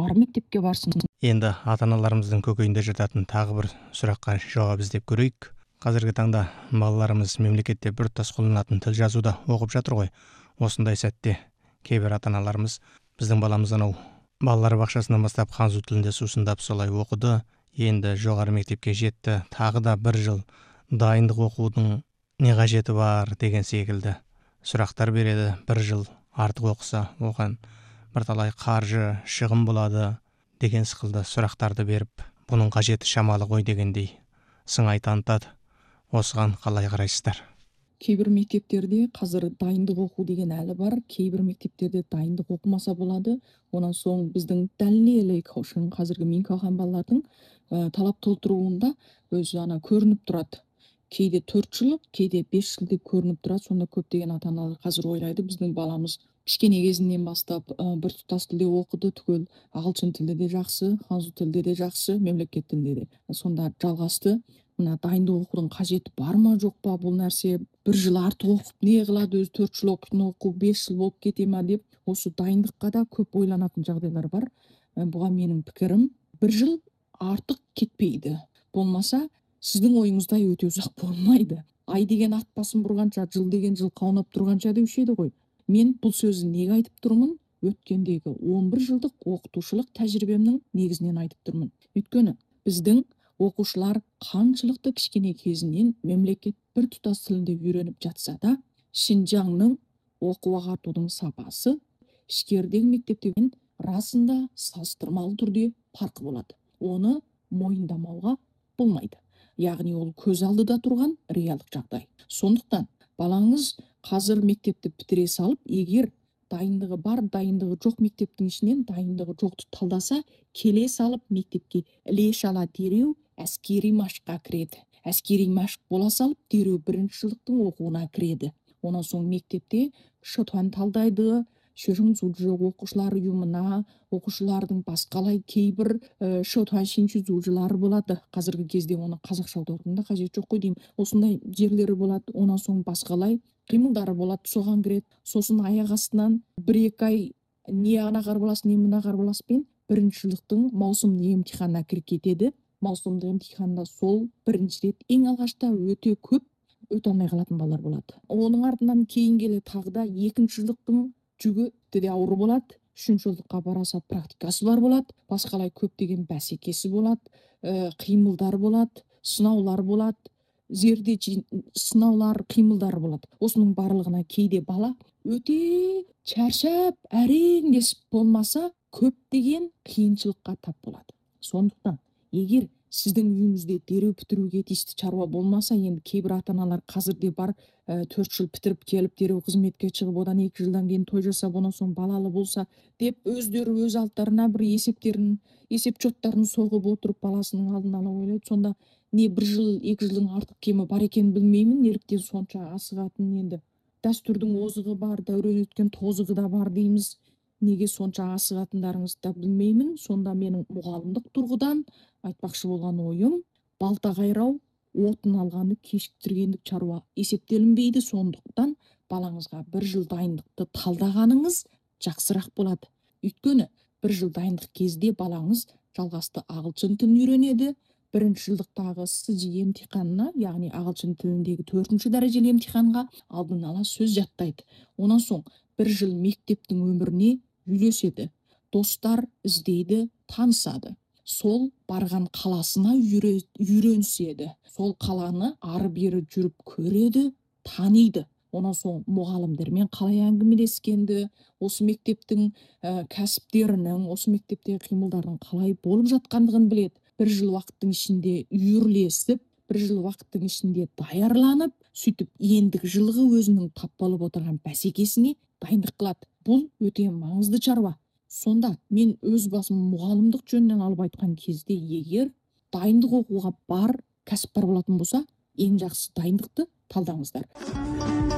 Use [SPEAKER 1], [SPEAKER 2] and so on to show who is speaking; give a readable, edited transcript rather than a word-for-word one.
[SPEAKER 1] жоғары мектепке барсын.
[SPEAKER 2] Енді ата-аналарымыздың көкейінде жататын тағы бір сұраққа жауап іздеп көрейік. Қазіргі таңда балаларымыз мемлекетте біртұтас қолданатын тіл жазуда оқып жатыр ғой. Осындай сәтте кейбір ата-аналарымыз біздің баламыз анау балалар бақшасынан бастап ханзу тілінде сусындап солай оқыды, енді жоғары мектепке жетті, тағы да бір жыл дайындық оқудың не қажеті бар деген секілді сұрақтар береді. Бір жыл артық оқыса оған бірталай қаржы шығын болады деген сықылды сұрақтарды беріп, бұның қажеті шамалы ғой дегендей сыңай танытады. Осыған қалай қарайсыздар?
[SPEAKER 1] Кейбір мектептерде қазір дайындық оқу деген әлі бар, кейбір мектептерде дайындық оқымаса болады. Онан соң біздің дәлелей каушын қазіргі мен қалған балалардың талап толтыруында өзі көрініп тұрады. Кейде 4 жыл, кейде 5 жыл деп көрініп тұрады. Сонда көптеген ата-аналар қазір ойлайды, біздің баламыз кішкене кезінен бастап біртұтас тілде оқыды, түгел ағылшын тілде де жақсы, ханзу тілде де жақсы, мемлекет тілде де. Сонда жалғасты. Мына дайындық оқудың қажеті бар ма жоқ па, бұл нәрсе бір жыл артық оқып не қылады, өзі 4 жыл оқитын оқу 5 жыл болып кете ма деп, осы дайындыққа да көп ойланатын жағдайлар бар. Бұған менің пікірім, бір жыл артық кетпейді. Болмаса, сіздің ойыңыздай өте ұзақ болмайды. Ай деген ат басын бұрғанша, жыл деген жыл қаунап тұрғанша деуші еді ғой. Мен бұл сөзді неге айтып тұрмын? Өткендегі 11 жылдық оқытушылық тәжірибемнің негізінен айтып тұрмын. Өйткені біздің оқушылар қаншылықты кішкене кезінен мемлекет біртұтас тілінде үйреніп жатса да, Шинжаңның оқу ағартудың сапасы ішкердегі мектептеген расында салыстырмалы түрде farkы болады. Оны мойындамауға болмайды. Яғни ол көз алдыда тұрған реалдық жағдай. Сондықтан балаңыз қазір мектепті бітіре салып, егер дайындығы бар, дайындығы жоқ мектептің ішінен дайындығы жоқты талдаса, келе салып мектепке іле-шала дереу әскери машыққа кіреді. Әскери машық бола салып, дереу бірінші жылдықтың оқуына кіреді. Онан соң мектепте шотуан талдайды, шөріңзуджы оқушылар ұйымына, оқушылардың басқалай кейбір шотуан шинчузужылары болады. Қазіргі кезде оны қазақша аударудың қажет жоқ қой деймін. Осындай жерлері болады. Онан соң басқалай қимылдары болады, соған кіреді. Сосын аяқ астынан 1-2 ай не анағар боласың, не мынағар боласпен бірінші жылдықтың маусымдық емтиханына кіріп кетеді. Маусымдық емтиханда сол бірінші рет ең алғашта өте көп өте алмай қалатын балалар болады. Оның артынан кейін келе тағы да екінші жылдықтың жүгі де ауыр болады. Үшінші жылдыққа бараса практикасы бар болады. Басқалай көптеген бәсекесі болады, қимылдар болады, сынаулар болады. Зерде сынаулар, қимылдар болады. Осының барлығына кейде бала өте шаршап, әреңдесіп болмаса, көптеген қиыншылыққа тап болады. Сондықтан, егер сіздің үйіңізде дереу бітіруге тиісті шаруа болмаса, енді кейбір ата-аналар қазірде бар 4 жыл бітіріп келіп, дереу қызметке шығып, одан 2 жылдан кейін той жасап, онан соң балалы болса деп өздері өз алттарына бір есеп-шоттарын соғып отырып баласының алдын ала ойлайды. Сонда не 1 жыл, 2 жылдың артық кемі бар екенін білмеймін, неліктен сонша асығатын. Енді дәстүрдің озығы бар, дәурен өткен тозығы да бар дейміз. Неге сонша асығатындарыңызды да білмеймін. Сонда менің мұғалімдік тұрғыдан айтпақшы болған ойым, балта қайрау, отын алғаны кешіктіргендік шаруа есептелінбейді. Сондықтан балаңызға 1 жыл дайындықты талдағаныңыз жақсырақ болады. Өйткені 1 жыл дайындық кезде балаңыз жалғасты ағылшын тілін үйренеді. Бірінші жылдықтағы сыжи емтиханына, яғни ағылшын тіліндегі 4-ші дәрежелі емтиханға алдын ала сөз жаттайды. Онан соң 1 жыл мектептің өміріне үйлеседі. Достар іздейді, танысады. Сол барған қаласына үйренседі. Сол қаланы ары-бері жүріп көреді, таниды. Онан соң мұғалімдермен қалай әңгімелескенді, осы мектептің кәсіптерінің, осы мектептегі қимылдардың қалай болып жатқандығын біледі. 1 жыл уақыттың ішінде үйірлесіп, 1 жыл уақыттың ішінде даярланып, сөйтіп ендігі жылғы өзінің тап болып отырған бәсекесіне дайындық қылады. Бұл өте маңызды шаруа. Сонда мен өз басым мұғалімдік жөнінен алып айтқан кезде, егер дайындық оқуға бар, кәсіп бар болатын болса, ең жақсы дайындықты талдаңыздар.